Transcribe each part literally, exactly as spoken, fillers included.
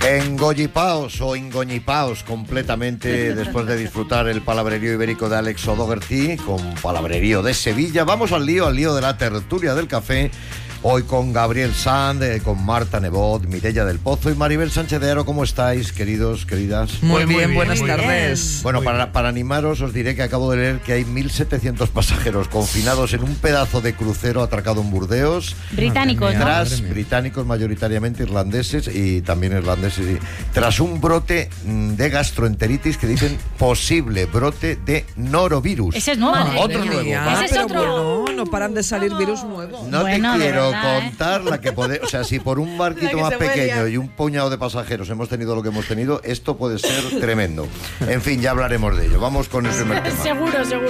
Engollipaos o ingoñipaos completamente después de disfrutar el palabrerío ibérico de Alex O'Doherty con palabrerío de Sevilla. Vamos al lío, al lío de la tertulia del café. Hoy con Gabriel Sanz, eh, con Marta Nebot, Mireia del Pozo y Maribel Sánchez de Haro. ¿Cómo estáis, queridos, queridas? Muy, muy bien, bien, buenas muy tardes. Bien. Bueno, para, para animaros os diré que acabo de leer que hay mil setecientos pasajeros confinados en un pedazo de crucero atracado en Burdeos. Británicos, ¿no? Tras británicos, mayoritariamente irlandeses y también irlandeses. Y, tras un brote de gastroenteritis que dicen posible brote de norovirus. Ese es nuevo. Ah, otro nuevo. Ese es pero otro. Bueno, no paran de salir virus nuevos. No bueno, te quiero verdad, contar ¿eh? la que puede, o sea, si por un barquito más pequeño vuelve. y un puñado de pasajeros hemos tenido lo que hemos tenido, esto puede ser tremendo. En fin, ya hablaremos de ello. Vamos con el primer tema. Seguro, seguro.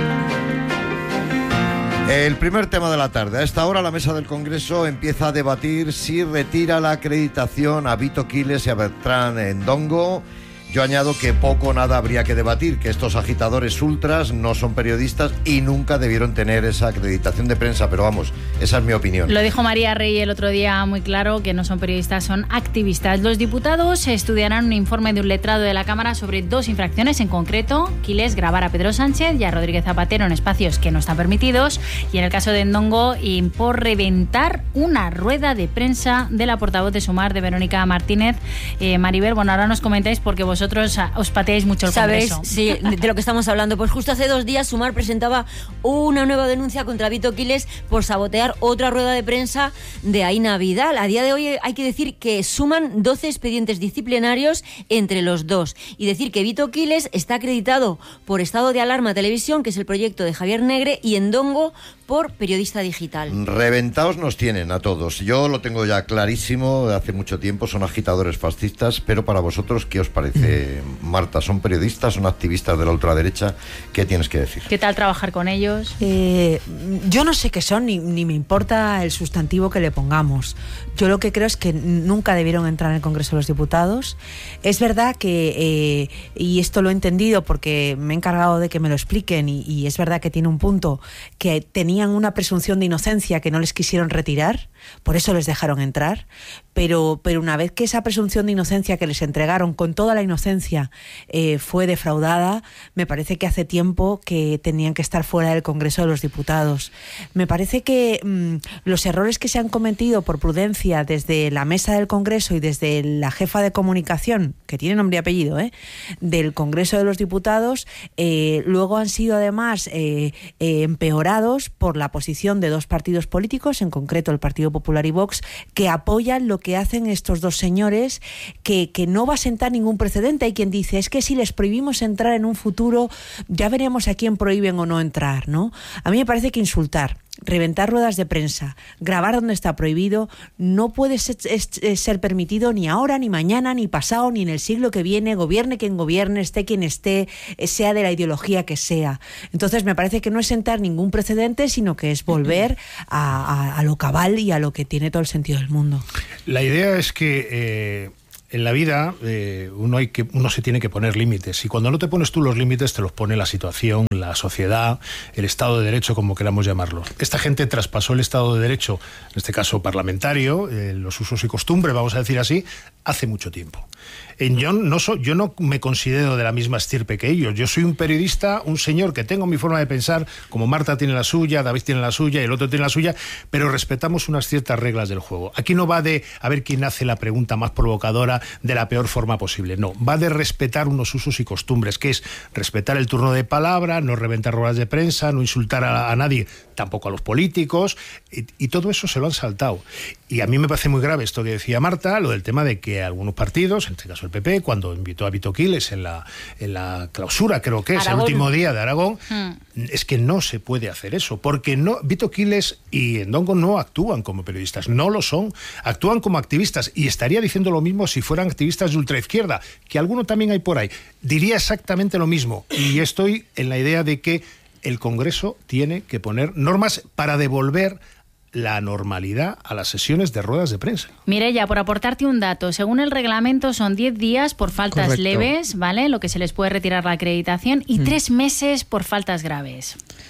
El primer tema de la tarde. A esta hora la mesa del Congreso empieza a debatir si retira la acreditación a Vito Quiles y a Bertrán Endongo. Yo añado que poco o nada habría que debatir, que estos agitadores ultras no son periodistas y nunca debieron tener esa acreditación de prensa, pero vamos, esa es mi opinión. Lo dijo María Rey el otro día muy claro, que no son periodistas, son activistas. Los diputados estudiarán un informe de un letrado de la Cámara sobre dos infracciones en concreto: Quiles grabar a Pedro Sánchez y a Rodríguez Zapatero en espacios que no están permitidos, y en el caso de Endongo, por reventar una rueda de prensa de la portavoz de Sumar, de Verónica Martínez. Eh, Maribel, bueno, ahora nos comentáis porque vosotros Vosotros os pateáis mucho el ¿Sabéis? Congreso. Sí, de lo que estamos hablando. Pues justo hace dos días Sumar presentaba una nueva denuncia contra Vito Quiles por sabotear otra rueda de prensa de Aina Vidal. A día de hoy hay que decir que suman doce expedientes disciplinarios entre los dos. Y decir que Vito Quiles está acreditado por Estado de Alarma Televisión, que es el proyecto de Javier Negre, y Endongo por Periodista Digital. Reventados nos tienen a todos. Yo lo tengo ya clarísimo de hace mucho tiempo, son agitadores fascistas, pero para vosotros, ¿qué os parece, Marta? ¿Son periodistas, son activistas de la ultraderecha? ¿Qué tienes que decir? ¿Qué tal trabajar con ellos? Eh, yo no sé qué son, ni, ni me importa el sustantivo que le pongamos. Yo lo que creo es que nunca debieron entrar en el Congreso de los Diputados. Es verdad que, eh, y esto lo he entendido porque me he encargado de que me lo expliquen, y, y es verdad que tiene un punto, que tenía una presunción de inocencia que no les quisieron retirar, por eso les dejaron entrar, pero, pero una vez que esa presunción de inocencia que les entregaron con toda la inocencia eh, fue defraudada, me parece que hace tiempo que tenían que estar fuera del Congreso de los Diputados. Me parece que mmm, los errores que se han cometido por prudencia desde la mesa del Congreso y desde la jefa de comunicación, que tiene nombre y apellido, ¿eh? del Congreso de los Diputados, eh, luego han sido además eh, eh, empeorados por por la posición de dos partidos políticos, en concreto el Partido Popular y Vox, que apoyan lo que hacen estos dos señores, que, que no va a sentar ningún precedente. Hay quien dice, es que si les prohibimos entrar en un futuro, ya veremos a quién prohíben o no entrar, ¿no? A mí me parece que insultar, reventar ruedas de prensa, grabar donde está prohibido, no puede ser, es, es ser permitido ni ahora, ni mañana, ni pasado, ni en el siglo que viene, gobierne quien gobierne, esté quien esté, sea de la ideología que sea. Entonces me parece que no es sentar ningún precedente, sino que es volver a, a, a lo cabal y a lo que tiene todo el sentido del mundo. La idea es que eh, en la vida eh, uno, hay que, uno se tiene que poner límites, y cuando no te pones tú los límites te los pone la situación, la sociedad, el Estado de Derecho, como queramos llamarlo. Esta gente traspasó el Estado de Derecho, en este caso parlamentario, eh, los usos y costumbres, vamos a decir así, hace mucho tiempo. En yo, no so, yo no me considero de la misma estirpe que ellos. Yo soy un periodista, un señor que tengo mi forma de pensar, como Marta tiene la suya, David tiene la suya y el otro tiene la suya, pero respetamos unas ciertas reglas del juego. Aquí no va de a ver quién hace la pregunta más provocadora de la peor forma posible. No, va de respetar unos usos y costumbres, que es respetar el turno de palabra, no reventar ruedas de prensa, no insultar a, a nadie, tampoco a los políticos, y, y todo eso se lo han saltado. Y a mí me parece muy grave esto que decía Marta, lo del tema de que algunos partidos, en este caso el P P, cuando invitó a Vito Quiles en la, en la clausura, creo que es Aragón, el último día de Aragón, hmm. es que no se puede hacer eso, porque no, Vito Quiles y Endongo no actúan como periodistas, no lo son, actúan como activistas, y estaría diciendo lo mismo si fueran activistas de ultraizquierda, que alguno también hay por ahí, diría exactamente lo mismo, y estoy en la idea de que el Congreso tiene que poner normas para devolver la normalidad a las sesiones de ruedas de prensa. Mireia, por aportarte un dato, según el reglamento son diez días por faltas Correcto. leves, ¿vale? Lo que se les puede retirar la acreditación, y mm. tres meses por faltas graves.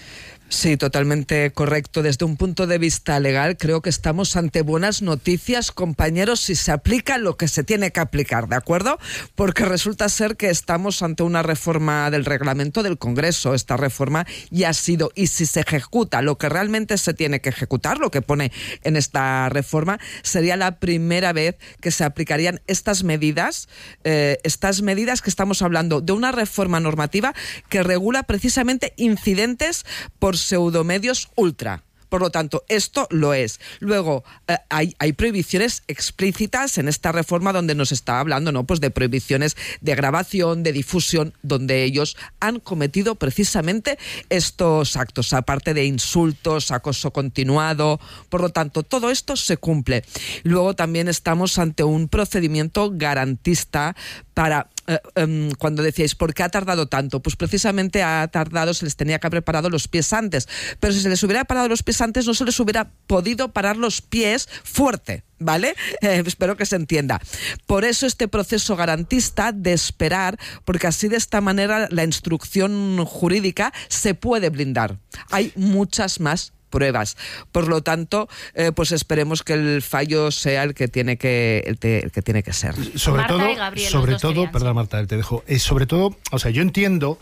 Sí, totalmente correcto. Desde un punto de vista legal, creo que estamos ante buenas noticias, compañeros, si se aplica lo que se tiene que aplicar, ¿de acuerdo? Porque resulta ser que estamos ante una reforma del reglamento del Congreso. Esta reforma ya ha sido, y si se ejecuta lo que realmente se tiene que ejecutar, lo que pone en esta reforma, sería la primera vez que se aplicarían estas medidas, eh, estas medidas que estamos hablando de una reforma normativa que regula precisamente incidentes por pseudomedios ultra. Por lo tanto, esto lo es. Luego, eh, hay, hay prohibiciones explícitas en esta reforma donde nos está hablando, ¿no? Pues de prohibiciones de grabación, de difusión, donde ellos han cometido precisamente estos actos, aparte de insultos, acoso continuado. Por lo tanto, todo esto se cumple. Luego también estamos ante un procedimiento garantista para... Eh, um, cuando decíais, ¿por qué ha tardado tanto? Pues precisamente ha tardado, se les tenía que haber parado los pies antes. Pero si se les hubiera parado los pies antes, no se les hubiera podido parar los pies fuerte, ¿vale? Eh, espero que se entienda. Por eso este proceso garantista de esperar, porque así de esta manera la instrucción jurídica se puede blindar. Hay muchas más pruebas. Por lo tanto, eh, pues esperemos que el fallo sea el que tiene que el, te, el que tiene que ser. Sobre Marta todo, y Gabriel, sobre los dos todo, querían, perdón, sí. Marta, te dejo. Eh, sobre todo, o sea, yo entiendo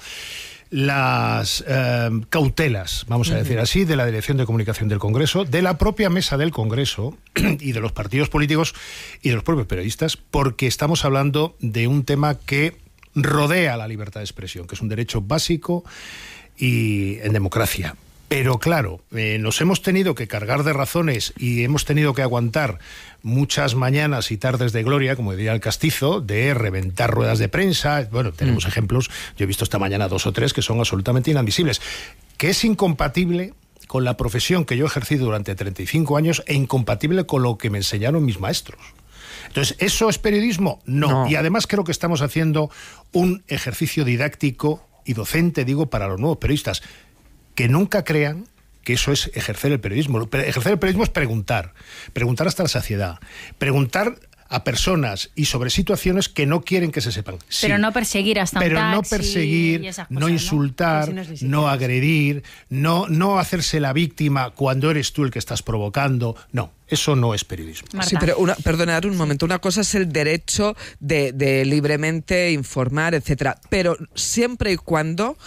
las eh, cautelas, vamos a uh-huh. decir así, de la Dirección de Comunicación del Congreso, de la propia mesa del Congreso y de los partidos políticos y de los propios periodistas, porque estamos hablando de un tema que rodea la libertad de expresión, que es un derecho básico y en democracia. Pero claro, eh, nos hemos tenido que cargar de razones y hemos tenido que aguantar muchas mañanas y tardes de gloria, como diría el Castizo, de reventar ruedas de prensa. Bueno, tenemos mm. ejemplos, yo he visto esta mañana dos o tres que son absolutamente inadmisibles, que es incompatible con la profesión que yo he ejercido durante treinta y cinco años e incompatible con lo que me enseñaron mis maestros. Entonces, ¿eso es periodismo? No. no. Y además creo que estamos haciendo un ejercicio didáctico y docente, digo, para los nuevos periodistas, que nunca crean que eso es ejercer el periodismo. Ejercer el periodismo es preguntar, preguntar hasta la saciedad, preguntar a personas y sobre situaciones que no quieren que se sepan. Pero sí, no perseguir hasta un Pero taxi no perseguir, y esas no cosas, insultar, ¿no? Si no agredir, no, no hacerse la víctima cuando eres tú el que estás provocando. No, eso no es periodismo. Marta. Sí, pero una, perdonad un momento. Una cosa es el derecho de, de libremente informar, etcétera, pero siempre y cuando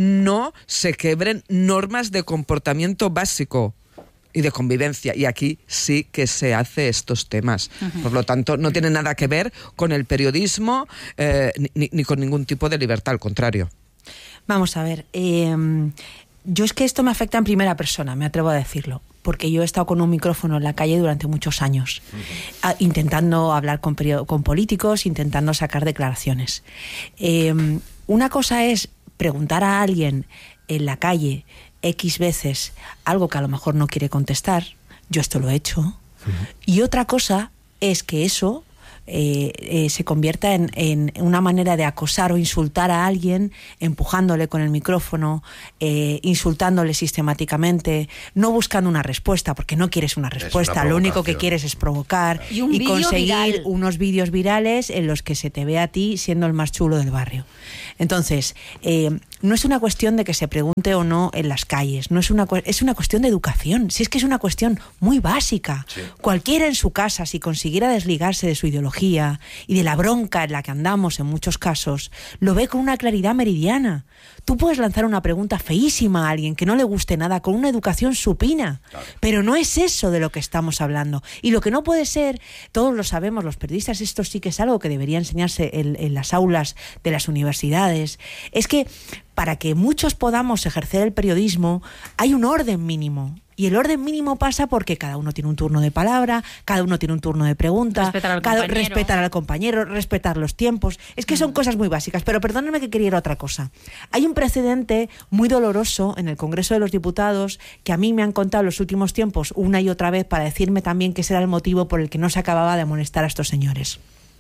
no se quebren normas de comportamiento básico y de convivencia, y aquí sí que se hace estos temas. Uh-huh. Por lo tanto, no tiene nada que ver con el periodismo eh, ni, ni con ningún tipo de libertad, al contrario. Vamos a ver, eh, yo es que esto me afecta en primera persona, me atrevo a decirlo, porque yo he estado con un micrófono en la calle durante muchos años, uh-huh. a, intentando hablar con, perio- con políticos, intentando sacar declaraciones. Eh, una cosa es preguntar a alguien en la calle X veces algo que a lo mejor no quiere contestar, yo esto lo he hecho, uh-huh. y otra cosa es que eso eh, eh, se convierta en, en una manera de acosar o insultar a alguien, empujándole con el micrófono, eh, insultándole sistemáticamente, no buscando una respuesta, porque no quieres una respuesta, una lo único que quieres es provocar y, un y vídeo conseguir viral. unos vídeos virales en los que se te ve a ti siendo el más chulo del barrio. Entonces, eh, no es una cuestión de que se pregunte o no en las calles, no es una es una cuestión de educación. Si es que es una cuestión muy básica. Sí. Cualquiera en su casa, si consiguiera desligarse de su ideología y de la bronca en la que andamos en muchos casos, lo ve con una claridad meridiana. Tú puedes lanzar una pregunta feísima a alguien que no le guste nada con una educación supina, claro. Pero no es eso de lo que estamos hablando. Y lo que no puede ser, todos lo sabemos, los periodistas, esto sí que es algo que debería enseñarse en, en las aulas de las universidades, es que para que muchos podamos ejercer el periodismo hay un orden mínimo. Y el orden mínimo pasa porque cada uno tiene un turno de palabra, cada uno tiene un turno de pregunta, respetar al cada, compañero. respetar al compañero, respetar los tiempos. Es que son cosas muy básicas, pero perdónenme que quería ir a otra cosa. Hay un precedente muy doloroso en el Congreso de los Diputados que a mí me han contado en los últimos tiempos una y otra vez para decirme también que ese era el motivo por el que no se acababa de amonestar a estos señores.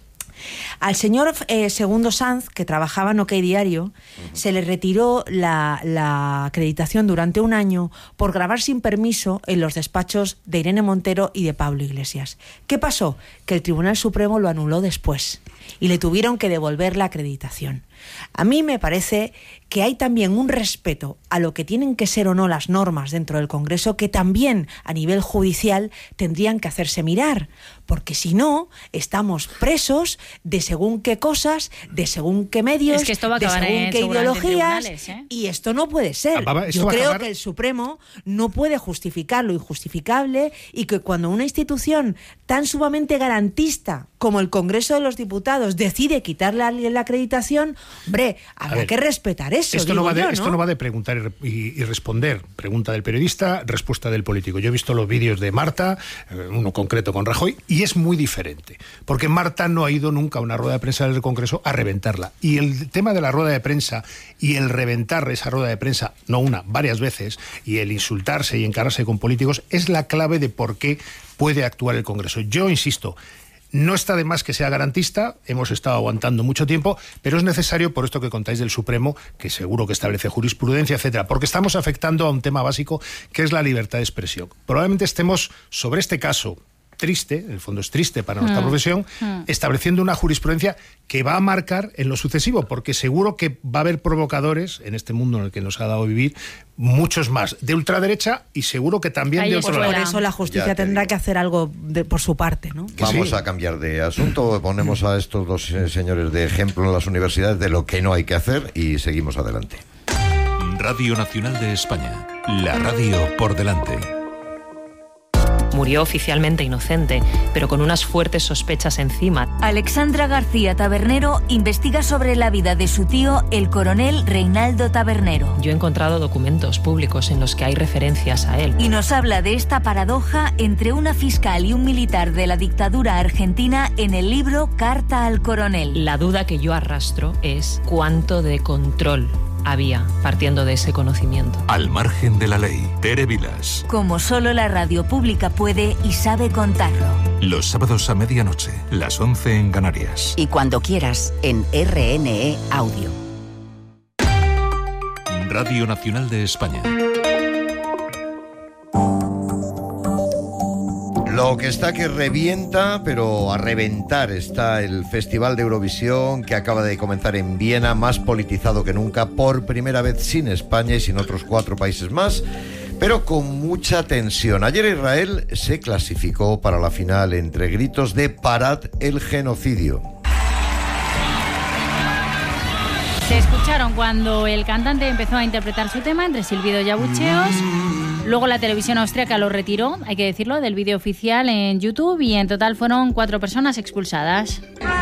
Al señor eh, Segundo Sanz, que trabajaba en OK Diario, uh-huh. se le retiró la, la acreditación durante un año por grabar sin permiso en los despachos de Irene Montero y de Pablo Iglesias. ¿Qué pasó? Que el Tribunal Supremo lo anuló después y le tuvieron que devolver la acreditación. A mí me parece que hay también un respeto a lo que tienen que ser o no las normas dentro del Congreso que también a nivel judicial tendrían que hacerse mirar, porque si no, estamos presos de según qué cosas, de según qué medios, es que esto va a de acabar según en, qué ideologías, ¿eh? y esto no puede ser. Ah, Yo va a creo acabar... que el Supremo no puede justificar lo injustificable y que cuando una institución tan sumamente garantista como el Congreso de los Diputados decide quitarle a alguien la acreditación, hombre, habrá ver, que respetar eso. Esto, no va de, yo, ¿no? esto no va de preguntar y, y, y responder. Pregunta del periodista, respuesta del político. Yo he visto los vídeos de Marta, uno concreto con Rajoy, y es muy diferente. Porque Marta no ha ido nunca a una rueda de prensa del Congreso a reventarla. Y el tema de la rueda de prensa y el reventar esa rueda de prensa, no una, varias veces, y el insultarse y encararse con políticos, es la clave de por qué puede actuar el Congreso. Yo insisto, no está de más que sea garantista, hemos estado aguantando mucho tiempo, pero es necesario, por esto que contáis del Supremo, que seguro que establece jurisprudencia, etcétera, porque estamos afectando a un tema básico que es la libertad de expresión. Probablemente estemos sobre este caso triste, en el fondo es triste para nuestra mm. profesión, mm. estableciendo una jurisprudencia que va a marcar en lo sucesivo, porque seguro que va a haber provocadores en este mundo en el que nos ha dado vivir, muchos más de ultraderecha y seguro que también Ahí Por de otro lado. eso la justicia tendrá digo. que hacer algo de, por su parte, ¿no? Vamos sí. a cambiar de asunto, ponemos a estos dos eh, señores de ejemplo en las universidades de lo que no hay que hacer y seguimos adelante. Radio Nacional de España, la radio por delante. Murió oficialmente inocente, pero con unas fuertes sospechas encima. Alexandra García Tabernero investiga sobre la vida de su tío, el coronel Reinaldo Tabernero. Yo he encontrado documentos públicos en los que hay referencias a él. Y nos habla de esta paradoja entre una fiscal y un militar de la dictadura argentina en el libro Carta al Coronel. La duda que yo arrastro es cuánto de control había partiendo de ese conocimiento. Al margen de la ley, Tere Vilas. Como solo la radio pública puede y sabe contarlo. Los sábados a medianoche, las once en Canarias. Y cuando quieras, en R N E Audio. Radio Nacional de España. Lo que está que revienta, pero a reventar está el Festival de Eurovisión que acaba de comenzar en Viena, más politizado que nunca, por primera vez sin España y sin otros cuatro países más, pero con mucha tensión. Ayer Israel se clasificó para la final entre gritos de "parad el genocidio". Se escucharon cuando el cantante empezó a interpretar su tema entre silbidos y abucheos. Luego la televisión austríaca lo retiró, hay que decirlo, del vídeo oficial en YouTube y en total fueron cuatro personas expulsadas.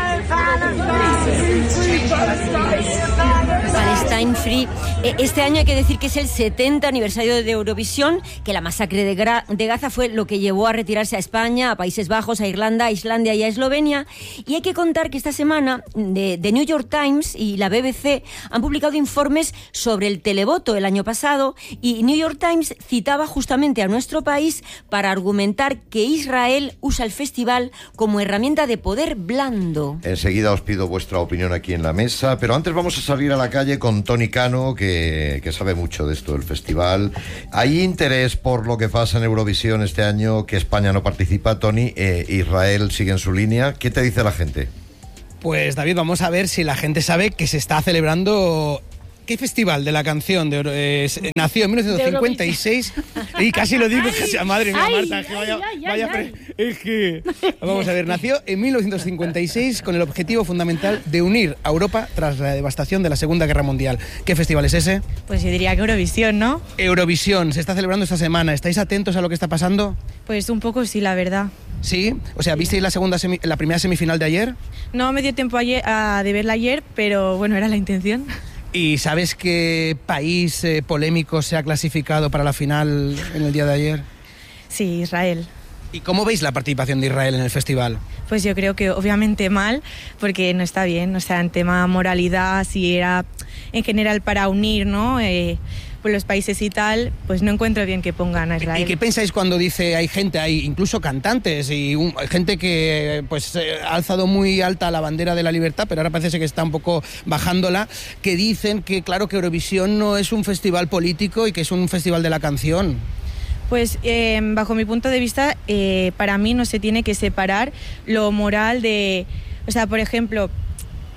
Palestine Free. Este año hay que decir que es el setenta aniversario de Eurovisión, que la masacre de, Gra- de Gaza fue lo que llevó a retirarse a España, a Países Bajos, a Irlanda, a Islandia y a Eslovenia. Y hay que contar que esta semana The, The New York Times y la B B C han publicado informes sobre el televoto el año pasado y New York Times citaba justamente a nuestro país para argumentar que Israel usa el festival como herramienta de poder blando. Enseguida os pido vuestra opinión aquí en la mesa, pero antes vamos a salir a la calle con Toni Cano, que, que sabe mucho de esto del festival. ¿Hay interés por lo que pasa en Eurovisión este año, que España no participa, Toni? Eh, Israel sigue en su línea. ¿Qué te dice la gente? Pues David, vamos a ver si la gente sabe que se está celebrando... ¿Qué festival de la canción? De, eh, nació en mil novecientos cincuenta y seis y casi lo digo, casi, madre mía, ay, Marta, es que vaya, ay, ay, vaya ay. pre- es que, vamos a ver, nació en mil novecientos cincuenta y seis con el objetivo fundamental de unir a Europa tras la devastación de la Segunda Guerra Mundial. ¿Qué festival es ese? Pues yo diría que Eurovisión, ¿no? Eurovisión, se está celebrando esta semana. ¿Estáis atentos a lo que está pasando? Pues un poco sí, la verdad. ¿Sí? O sea, ¿visteis la segunda semi- la primera semifinal de ayer? No me dio tiempo ayer, a, de verla ayer, pero bueno, era la intención. ¿Y sabes qué país eh, polémico se ha clasificado para la final en el día de ayer? Sí, Israel. ¿Y cómo veis la participación de Israel en el festival? Pues yo creo que obviamente mal, porque no está bien. O sea, en tema moralidad, si era en general para unir, ¿no? Eh, pues los países y tal, pues no encuentro bien que pongan a Israel. ¿Y qué pensáis cuando dice hay gente, hay incluso cantantes y un, hay gente que pues eh, ha alzado muy alta la bandera de la libertad, pero ahora parece que está un poco bajándola, que dicen que claro que Eurovisión no es un festival político y que es un festival de la canción? Pues eh, bajo mi punto de vista, eh, para mí no se tiene que separar lo moral de... O sea, por ejemplo...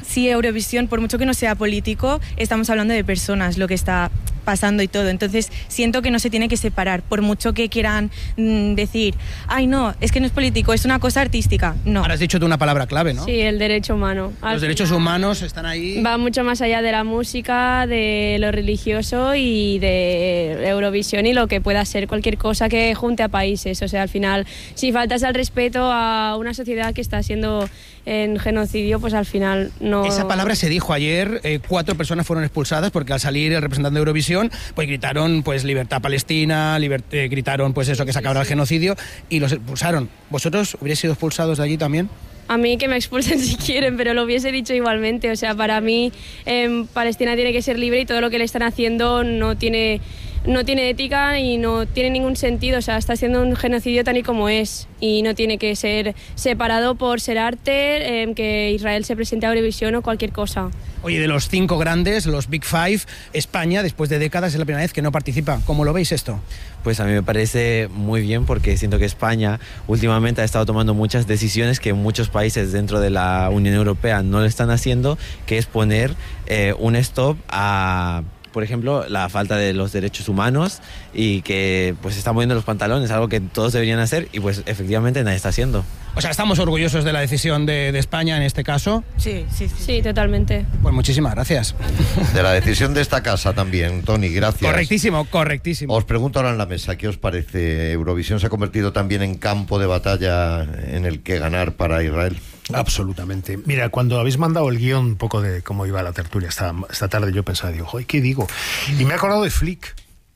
sí, Eurovisión, por mucho que no sea político, estamos hablando de personas, lo que está pasando y todo. Entonces siento que no se tiene que separar, por mucho que quieran mmm, decir, ay no, es que no es político, es una cosa artística. No. Ahora has dicho tú una palabra clave, ¿no? Sí, el derecho humano. Al Los derechos humanos están ahí. Va mucho más allá de la música, de lo religioso y de Eurovisión y lo que pueda ser cualquier cosa que junte a países. O sea, al final, si faltas al respeto a una sociedad que está siendo en genocidio, pues al final no... Esa palabra se dijo ayer, eh, cuatro personas fueron expulsadas porque al salir el representante de Eurovisión, pues gritaron pues libertad palestina, liber- eh, gritaron pues eso, que se acabara el genocidio, y los expulsaron. ¿Vosotros hubierais sido expulsados de allí también? A mí que me expulsen si quieren, pero lo hubiese dicho igualmente. O sea, para mí eh, Palestina tiene que ser libre y todo lo que le están haciendo no tiene... no tiene ética y no tiene ningún sentido, o sea, está siendo un genocidio tal y como es y no tiene que ser separado por ser arte, eh, que Israel se presente a Eurovisión o cualquier cosa. Oye, de los cinco grandes, los Big Five, España, después de décadas, es la primera vez que no participa. ¿Cómo lo veis esto? Pues a mí me parece muy bien porque siento que España últimamente ha estado tomando muchas decisiones que muchos países dentro de la Unión Europea no lo están haciendo, que es poner eh, un stop a... por ejemplo, la falta de los derechos humanos y que pues se están moviendo los pantalones, algo que todos deberían hacer y pues efectivamente nadie está haciendo. O sea, ¿estamos orgullosos de la decisión de, de España en este caso? Sí, sí, sí. Sí, totalmente. Pues muchísimas gracias. De la decisión de esta casa también, Tony, gracias. Correctísimo, correctísimo. Os pregunto ahora en la mesa, ¿qué os parece? ¿Eurovisión se ha convertido también en campo de batalla en el que ganar para Israel? Absolutamente. Mira, cuando habéis mandado el guión un poco de cómo iba la tertulia esta, esta tarde, yo pensaba, digo, joder, ¿qué digo? Y me he acordado de Flick,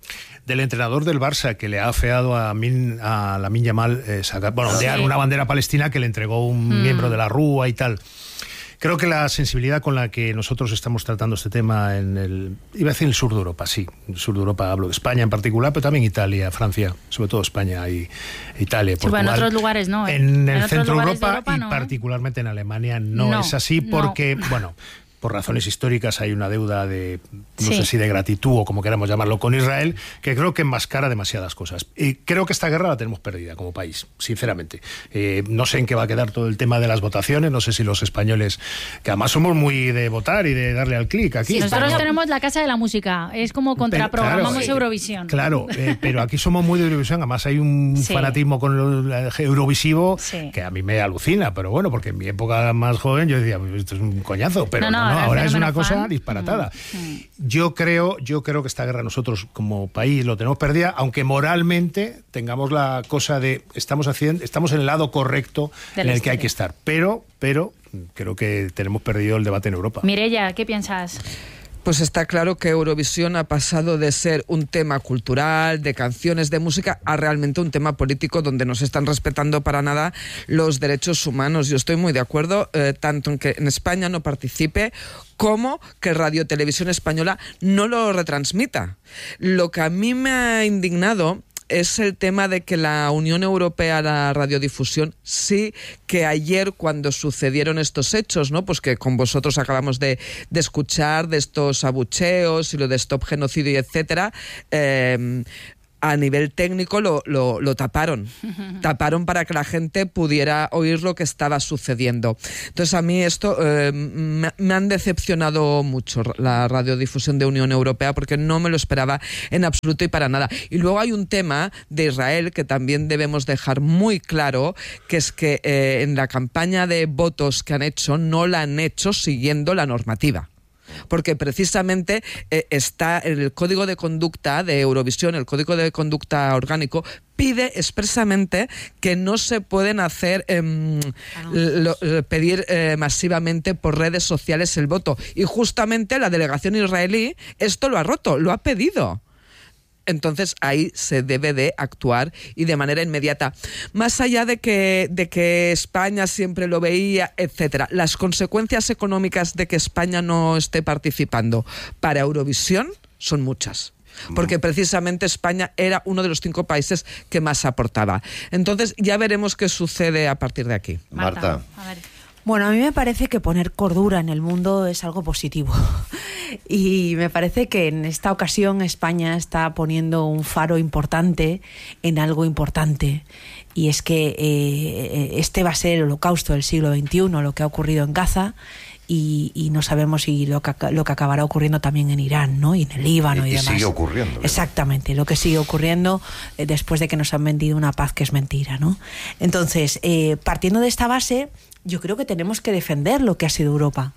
del entrenador del Barça, que le ha afeado a, Min, a Lamine Yamal eh, sacar, bueno, ondear sí. una bandera palestina que le entregó un mm. miembro de la Rúa y tal. Creo que la sensibilidad con la que nosotros estamos tratando este tema en el, iba a decir el sur de Europa, sí, el sur de Europa, hablo de España en particular, pero también Italia, Francia, sobre todo España y Italia, sí, Portugal. Bueno, en otros lugares no. ¿eh? En el en centro de Europa, Europa y no, particularmente en Alemania no, no es así porque, no. bueno... por razones históricas hay una deuda de, no sí. sé si de gratitud o como queramos llamarlo, con Israel, que creo que enmascara demasiadas cosas. Y creo que esta guerra la tenemos perdida como país, sinceramente. Eh, no sé en qué va a quedar todo el tema de las votaciones, no sé si los españoles, que además somos muy de votar y de darle al clic aquí. Sí, nosotros pero, tenemos la Casa de la Música, es como contraprogramamos claro, Eurovisión. Claro, eh, pero aquí somos muy de Eurovisión, además hay un sí. fanatismo con el Eurovisivo sí. que a mí me alucina, pero bueno, porque en mi época más joven yo decía, esto es un coñazo, pero no, no, no ahora es una cosa disparatada. Mm. Yo creo, yo creo que esta guerra nosotros como país lo tenemos perdida, aunque moralmente tengamos la cosa de estamos haciendo, estamos en el lado correcto de en el que hay que estar, pero, pero creo que tenemos perdido el debate en Europa. Mireia, ¿qué piensas? Pues está claro que Eurovisión ha pasado de ser un tema cultural, de canciones, de música, a realmente un tema político donde no se están respetando para nada los derechos humanos. Yo estoy muy de acuerdo, eh, tanto en que en España no participe, como que Radio Televisión Española no lo retransmita. Lo que a mí me ha indignado es el tema de que la Unión Europea, la radiodifusión, sí que ayer cuando sucedieron estos hechos, ¿no? Pues que con vosotros acabamos de, de escuchar de estos abucheos y lo de Stop Genocidio y etcétera, eh, a nivel técnico lo, lo, lo taparon. Taparon para que la gente pudiera oír lo que estaba sucediendo. Entonces a mí esto eh, me, me han decepcionado mucho la radiodifusión de Unión Europea porque no me lo esperaba en absoluto y para nada. Y luego hay un tema de Israel que también debemos dejar muy claro, que es que eh, en la campaña de votos que han hecho no la han hecho siguiendo la normativa. Porque precisamente eh, está en el código de conducta de Eurovisión, el código de conducta orgánico, pide expresamente que no se pueden hacer eh, lo, pedir eh, masivamente por redes sociales el voto. Y justamente la delegación israelí esto lo ha roto, lo ha pedido. Entonces ahí se debe de actuar y de manera inmediata. Más allá de que, de que España siempre lo veía, etcétera, las consecuencias económicas de que España no esté participando para Eurovisión son muchas. Porque precisamente España era uno de los cinco países que más aportaba. Entonces ya veremos qué sucede a partir de aquí. Marta. A ver. Bueno, a mí me parece que poner cordura en el mundo es algo positivo. Y me parece que en esta ocasión España está poniendo un faro importante en algo importante. Y es que eh, este va a ser el holocausto del siglo veintiuno, lo que ha ocurrido en Gaza. y, y no sabemos si lo que, lo que acabará ocurriendo también en Irán, ¿no? Y en el Líbano y, y, y demás. Sigue ocurriendo. ¿verdad? Exactamente, lo que sigue ocurriendo eh, después de que nos han vendido una paz que es mentira, ¿no? Entonces, eh, partiendo de esta base, yo creo que tenemos que defender lo que ha sido Europa.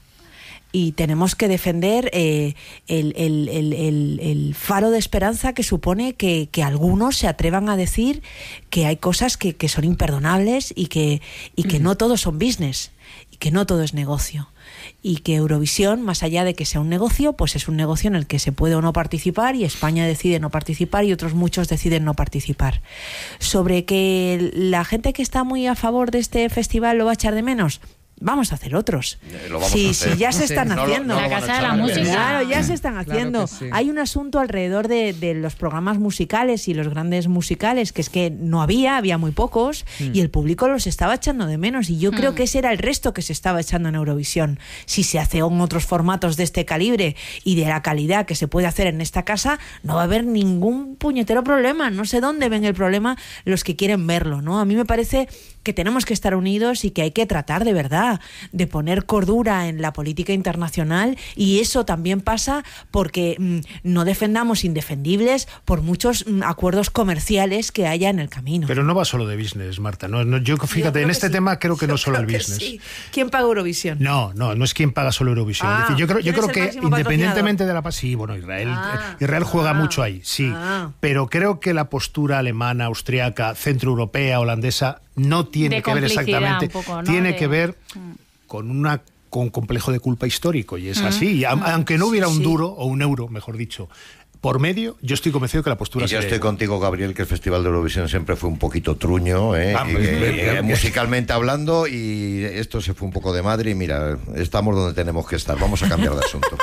Y tenemos que defender eh, el, el, el, el, el faro de esperanza que supone que, que algunos se atrevan a decir que hay cosas que, que son imperdonables y que, y que no todo son business, y que no todo es negocio. Y que Eurovisión, más allá de que sea un negocio, pues es un negocio en el que se puede o no participar, y España decide no participar y otros muchos deciden no participar. Sobre que la gente que está muy a favor de este festival lo va a echar de menos, vamos a hacer otros. Lo vamos sí, a hacer. sí, ya se están sí. haciendo. No lo, no la Casa de la Música. Claro, ya se están haciendo. Claro que sí. Hay un asunto alrededor de, de los programas musicales y los grandes musicales, que es que no había, había muy pocos, mm. y el público los estaba echando de menos. Y yo mm. creo que ese era el resto que se estaba echando en Eurovisión. Si se hace en otros formatos de este calibre y de la calidad que se puede hacer en esta casa, no va a haber ningún puñetero problema. No sé dónde ven el problema los que quieren verlo, ¿no? A mí me parece que tenemos que estar unidos y que hay que tratar de verdad de poner cordura en la política internacional, y eso también pasa porque mmm, no defendamos indefendibles por muchos mmm, acuerdos comerciales que haya en el camino. Pero no va solo de business, Marta. No, no, yo fíjate, yo en este sí. tema creo que yo no solo el business. Sí. ¿Quién paga Eurovisión? No, no, no es quien paga solo Eurovisión. Ah, es decir, yo creo, yo creo que independientemente de la paz, sí, bueno, Israel, ah, Israel juega ah, mucho ahí, sí. Ah. Pero creo que la postura alemana, austriaca, centroeuropea, holandesa no tiene de que ver exactamente, poco, ¿no? tiene de... que ver con una con complejo de culpa histórico, y es mm. así. Y a, aunque no hubiera un sí. duro o un euro, mejor dicho, por medio, yo estoy convencido que la postura... Y yo estoy contigo, Gabriel, que el Festival de Eurovisión siempre fue un poquito truño, ¿eh? Ah, y, pues, eh, bien, eh, bien. musicalmente hablando, y esto se fue un poco de madre, y mira, estamos donde tenemos que estar. Vamos a cambiar de asunto.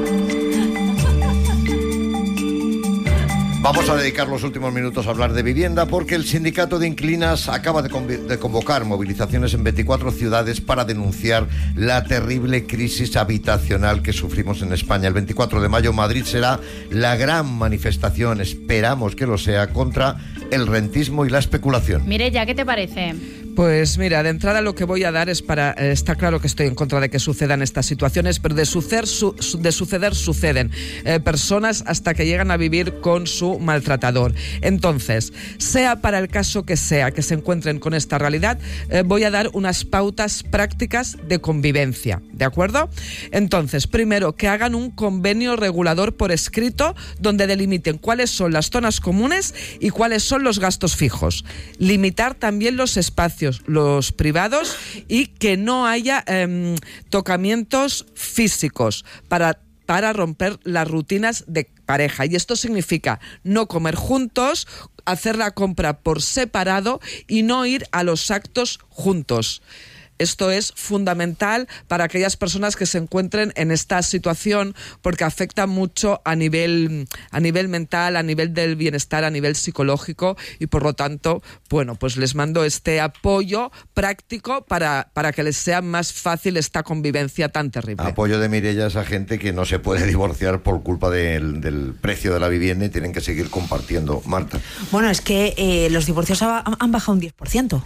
Vamos a dedicar los últimos minutos a hablar de vivienda, porque el sindicato de inquilinas acaba de, conv- de convocar movilizaciones en veinticuatro ciudades para denunciar la terrible crisis habitacional que sufrimos en España. El veinticuatro de mayo Madrid será la gran manifestación, esperamos que lo sea, contra el rentismo y la especulación. Mireia, ¿qué te parece? Pues mira, de entrada lo que voy a dar es para... Eh, está claro que estoy en contra de que sucedan estas situaciones, pero de suceder, su, de suceder suceden. Eh, personas hasta que llegan a vivir con su maltratador. Entonces, sea para el caso que sea que se encuentren con esta realidad, eh, voy a dar unas pautas prácticas de convivencia, ¿de acuerdo? Entonces, primero, que hagan un convenio regulador por escrito donde delimiten cuáles son las zonas comunes y cuáles son los gastos fijos. Limitar también los espacios, los privados, y que no haya eh, tocamientos físicos para, para romper las rutinas de pareja. Y esto significa no comer juntos, hacer la compra por separado y no ir a los actos juntos. Esto es fundamental para aquellas personas que se encuentren en esta situación, porque afecta mucho a nivel, a nivel mental, a nivel del bienestar, a nivel psicológico, y por lo tanto, bueno, pues les mando este apoyo práctico para, para que les sea más fácil esta convivencia tan terrible. Apoyo de Mireia a esa gente que no se puede divorciar por culpa del, del precio de la vivienda y tienen que seguir compartiendo. Marta. Bueno, es que eh, los divorcios ha, han bajado un diez por ciento.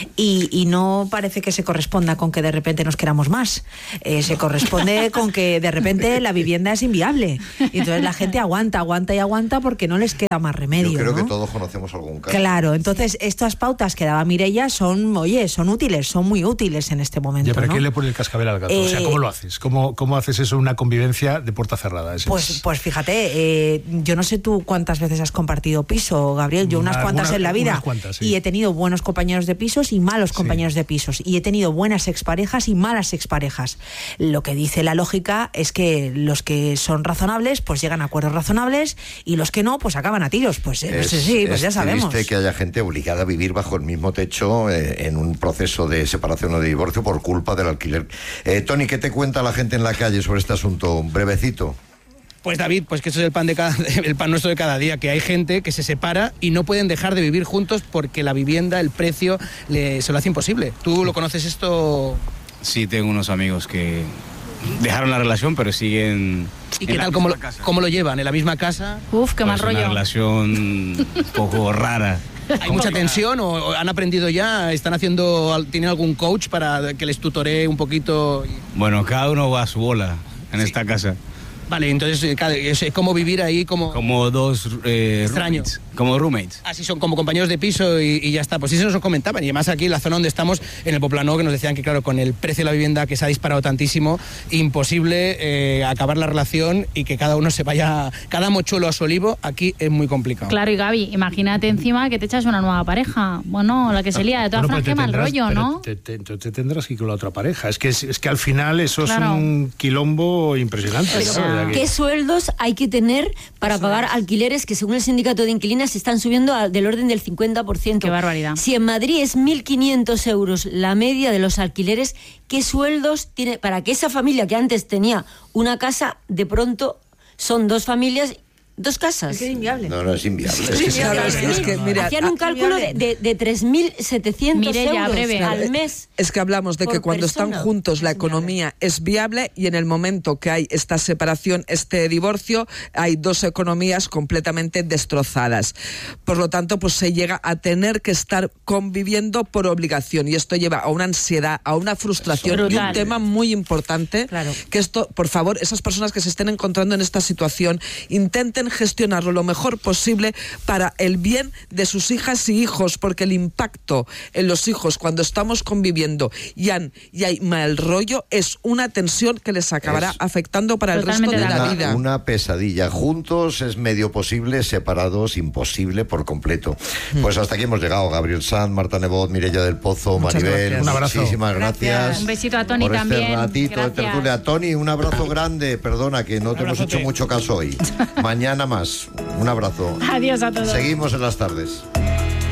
Y, y no parece que se corresponda con que de repente nos queramos más. Eh, se corresponde con que de repente la vivienda es inviable. Y entonces la gente aguanta, aguanta y aguanta porque no les queda más remedio. Yo creo ¿no? que todos conocemos algún caso. Claro, entonces estas pautas que daba Mireia son, oye, son útiles, son muy útiles en este momento. Ya, pero ¿no? ¿quién le pone el cascabel al gato? Eh, o sea, ¿cómo lo haces? ¿Cómo, cómo haces eso, una convivencia de puerta cerrada? Ese pues, es... pues fíjate, eh, yo no sé tú cuántas veces has compartido piso, Gabriel, yo unas una, cuantas una, en la vida. Unas cuantas, sí. Y he tenido buenos compañeros de pisos y malos compañeros sí. de pisos. Y he tenido buenas exparejas y malas exparejas. Lo que dice la lógica es que los que son razonables, pues llegan a acuerdos razonables, y los que no, pues acaban a tiros. Pues es, no sé, sí, pues ya sabemos. Es triste que haya gente obligada a vivir bajo el mismo techo eh, en un proceso de separación o de divorcio por culpa del alquiler. Eh, Tony, ¿qué te cuenta la gente en la calle sobre este asunto? Brevecito. Pues David, pues que eso es el pan de cada, el pan nuestro de cada día, que hay gente que se separa y no pueden dejar de vivir juntos porque la vivienda, el precio, le, se lo hace imposible. ¿Tú lo conoces esto? Sí, tengo unos amigos que dejaron la relación, pero siguen... ¿Y qué tal? ¿Cómo lo, ¿Cómo lo llevan? ¿En la misma casa? Uf, qué pues mal rollo. Una relación un poco rara. ¿Hay mucha tensión o, o han aprendido ya? ¿Están haciendo, tienen algún coach para que les tutoree un poquito? Bueno, cada uno va a su bola en sí. esta casa. Vale, entonces es como vivir ahí como... Como dos eh, extraños. Roommates, como roommates. Así son, como compañeros de piso y, y ya está. Pues sí se nos comentaban. Y además aquí en la zona donde estamos, en el Poplano, que nos decían que claro, con el precio de la vivienda que se ha disparado tantísimo, imposible eh, acabar la relación y que cada uno se vaya, cada mochuelo a su olivo, aquí es muy complicado. Claro, y Gaby, imagínate encima que te echas una nueva pareja. Bueno, la que se lía, de todas formas, qué mal rollo, ¿no? Te, te, te, te tendrás que ir con la otra pareja. Es que, es, es que al final eso claro. es un quilombo impresionante. Pero, ¿no? ¿Qué sueldos hay que tener para Eso pagar es. alquileres que según el sindicato de inquilinas están subiendo a, del orden del cincuenta por ciento? ¡Qué barbaridad! Si en Madrid es mil quinientos euros la media de los alquileres, ¿qué sueldos tiene para que esa familia que antes tenía una casa, de pronto son dos familias... Dos casas. Es que es inviable. No, no es inviable. Es que, claro, es que, es que, mira, hacían un cálculo de, de, de tres mil setecientos euros breve. al mes. Es que hablamos de que cuando persona. están juntos la economía es viable y en el momento que hay esta separación, este divorcio, hay dos economías completamente destrozadas. Por lo tanto, pues se llega a tener que estar conviviendo por obligación y esto lleva a una ansiedad, a una frustración y un tema muy importante, claro. que esto, por favor, esas personas que se estén encontrando en esta situación, intenten gestionarlo lo mejor posible para el bien de sus hijas y hijos, porque el impacto en los hijos cuando estamos conviviendo y, han, y hay mal rollo es una tensión que les acabará es afectando para el resto de la una, vida. Una pesadilla. Juntos es medio posible, separados imposible por completo. Mm. Pues hasta aquí hemos llegado. Gabriel Sanz, Marta Nebot, Mireia del Pozo, Muchas Maribel. Gracias. Un abrazo. Muchísimas gracias. gracias. Un besito a Tony por también. Este ratito gracias. de tertulia. Tony, un abrazo grande. Perdona que no te hemos hecho mucho caso hoy. Mañana más. Un abrazo. Adiós a todos. Seguimos en las tardes.